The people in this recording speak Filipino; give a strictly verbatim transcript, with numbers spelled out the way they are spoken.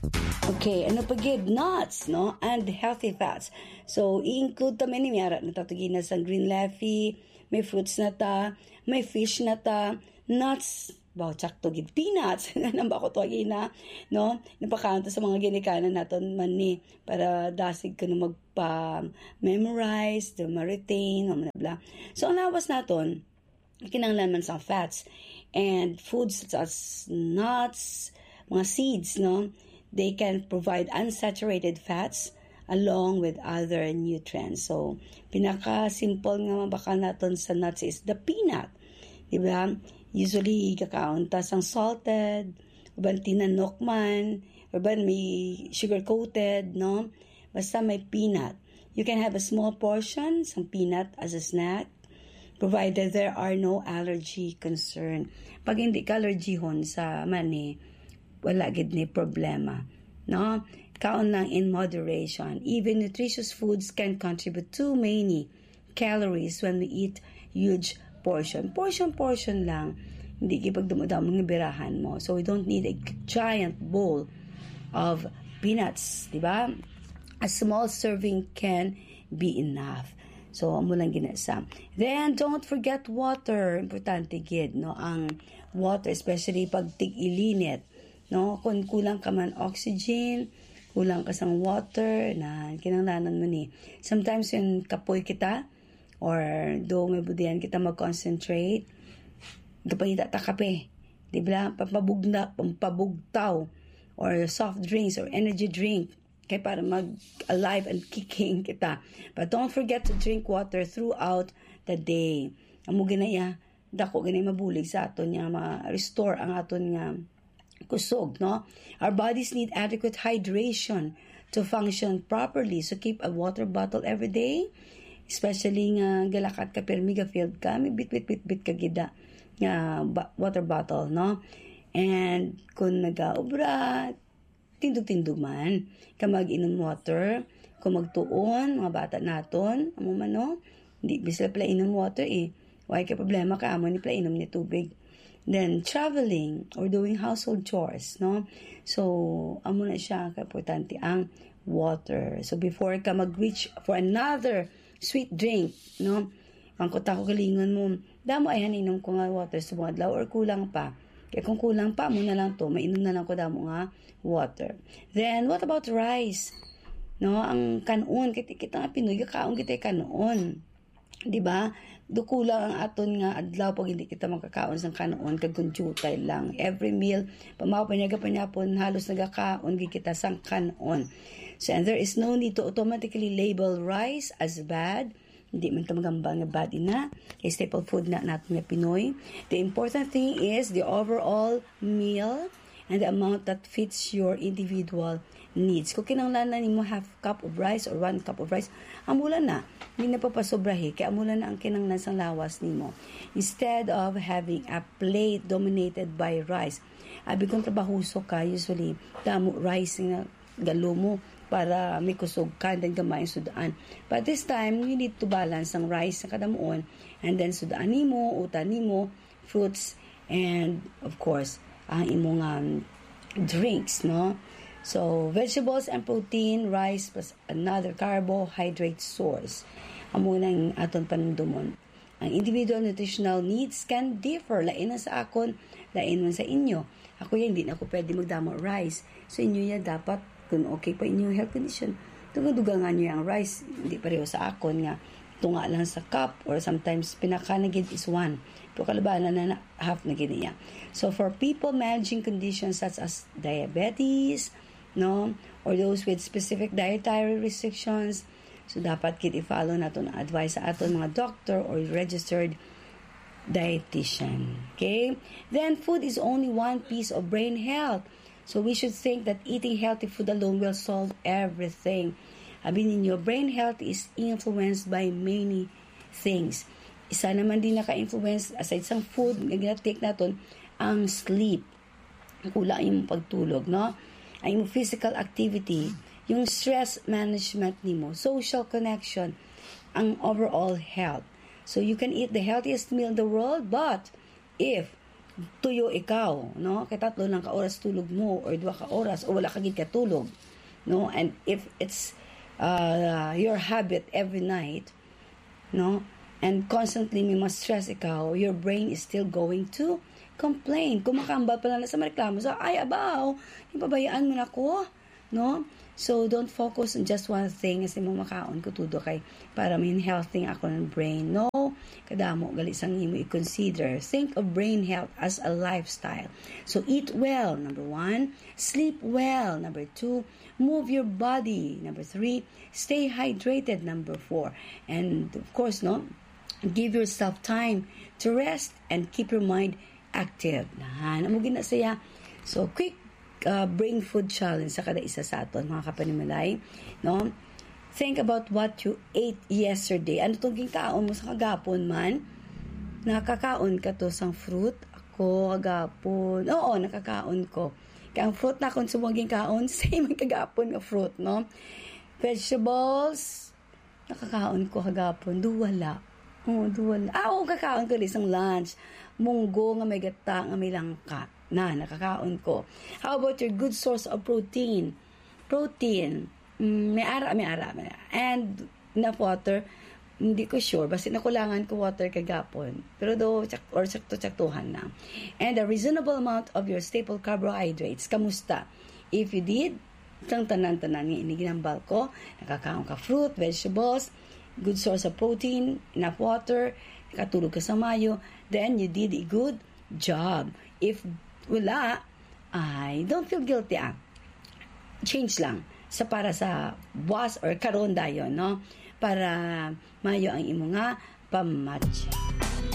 Okay, ano pa gid? Nuts, no? And healthy fats. So, i-include ta many miyara na tatugina sa green leafy, may fruits na ta, may fish na ta, nuts, bao tsakto gid peanuts, nang bako to na, no? Napakanta sa mga ginikanan naton man ni para dasig ka na magpa-memorize, to ma-retain, blah, blah. So, ang lawas naton, kinanglan man sa fats and foods such as nuts, mga seeds, no? They can provide unsaturated fats along with other nutrients. So, pinaka-simple nga mabakal natin sa nuts is the peanut. Diba? Usually, kakaon tas ang salted, uban tinanok man, uban may sugar-coated, no? Basta may peanut. You can have a small portion, some peanut as a snack, provided there are no allergy concern. Pag hindi ka allergyhon sa mani, wala gid ni problema, no? Kaon lang in moderation. Even nutritious foods can contribute too many calories when we eat huge portion. Portion, portion lang. Hindi kipag dumudamo ng birahan mo. So we don't need a giant bowl of peanuts, di ba? A small serving can be enough. So, amo lang ginasa. Then, don't forget water. Importante gid, no? Ang water, especially pag tig-ilinit. No, kung kulang ka man oxygen, kulang ka sang water, na kinanglanan mo ni. Sometimes yung kapoy kita, or do may budiyan kita mag-concentrate, kapangita ta kape, di ba? Pampabugna, pampabugtaw, or soft drinks, or energy drink, kaya para mag-alive and kicking kita. But don't forget to drink water throughout the day. Amo ginaya, dako ganay mabulig sa aton nga, ma-restore ang aton nga kusog, no? Our bodies need adequate hydration to function properly. So, keep a water bottle every day. Especially nga galakat ka, permiga field ka, may bit-bit-bit-bit ka gida nga ba- water bottle, no? And kung nag-aubra, tindog-tindog man, ka mag-inom water, kung magtuon, mga bata naton, amo man, no? Hindi bisla pala inom water, eh. Why ka problema ka, amo ni pala inom ni tubig. Then, traveling or doing household chores, no? So, amo na siya, kaimportante ang water. So, before ka mag-reach for another sweet drink, no? Ang kuta ko kalingon mo, damo ay haninom ko nga water sa mga adlaw or kulang pa. Kaya kung kulang pa, mo na lang to, mainom na lang ko damo nga water. Then, what about rice? No? Ang kanon, kita kita nga Pinoy, kaon kita kanon. Diba? Dukulang ang aton nga adlaw pag hindi kita makakaon sa kanon kag kunjutay lang. Every meal, pamapanyaga panyapon halos nagakaon gid kita sang kanon. So and there is no need to automatically label rice as bad. Hindi man ta magambang nga bad ina. Kay staple food na natin nga Pinoy. The important thing is the overall meal and the amount that fits your individual needs. Kung kinanglanan ni mo half cup of rice or one cup of rice, amulan na. Hindi na papasobrahe, kaya amulan na ang kinanglan sa lawas ni mo. Instead of having a plate dominated by rice, abi kung trabahuso ka, usually, damo rice nga galo mo para may kusog ka, then gamay yung sudaan. But this time, you need to balance ang rice na kadamuon, and then sudaan ni mo, utan ni mo, fruits, and of course, ang imong um, drinks, no? So, vegetables and protein, rice plus another carbohydrate source. Amo nang aton panumdumon. Ang individual nutritional needs can differ. Lain na sa akon, lain man sa inyo. Ako yan, hindi na ako pwede magdamo rice. So, inyo yan dapat, kung okay pa inyong health condition, tunga-dugangan nyo yung rice. Hindi pareho sa akon nga. Tunga lang sa cup or sometimes pinakanagid is one. Pero kalabanan na half na giniya. So, for people managing conditions such as diabetes, no, or those with specific dietary restrictions, so dapat kit i-follow nato ang advice sa aton mga doctor or registered dietitian. Okay? Then, food is only one piece of brain health. So, we should think that eating healthy food alone will solve everything. Sabi ninyo, brain health is influenced by many things. Isa naman din naka-influence, aside sa food, nag-take natin, ang sleep. Kulang yung pagtulog, no? Ang yung physical activity, yung stress management nimo, social connection, ang overall health. So, you can eat the healthiest meal in the world, but if tuyo ikaw, no? Kay tatlo lang ka oras tulog mo or dua ka oras o wala ka gid ka tulog, no? And if it's uh, your habit every night, no? And constantly may mas stress ikaw, your brain is still going to complain. Kumakambal pala na sa mareklamo. So, ay, abaw, ipabayaan mo na ko, no? So, don't focus on just one thing kasi mo makaon ko tudo kay para may healthy ako ng brain. No, kadamo, gali sang imo i-consider. Think of brain health as a lifestyle. So, eat well, number one. Sleep well, number two. Move your body, number three. Stay hydrated, number four. And, of course, no, give yourself time to rest and keep your mind active. Nahan, amo gina saya. So, quick Uh, brain food challenge sa kada isa sa aton mga kapanimalay, no? Think about what you ate yesterday. Ano tong gikaon mo sa kagapon man? Nakakaon ka to sang fruit? Ako kagapon, oo, nakakaon ko. Kaya ang fruit na akong sumaging kaon, same ang kagapon nga fruit, no? Vegetables, nakakaon ko kagapon, duwala. Oo, duwala. Ah, oo, kakaon ko rin sang lunch. Munggo nga may gata nga may langka. Na, nakakaon ko. How about your good source of protein? Protein. Mm, may ara, may ara. May ara. And enough water, hindi ko sure. Basta nakulangan ko water kagapon. Pero do, tsak, or sakto-tsaktuhan na. And a reasonable amount of your staple carbohydrates. Kamusta? If you did, itang tanan-tanan nga iniginambal ko, nakakaon ka fruit, vegetables, good source of protein, enough water, nakatulog ka sa mayo, then you did a good job. If wala, ay, don't feel guilty ah. Change lang sa para sa was or karon dayon, no? Para mayo ang imo nga pamatcha.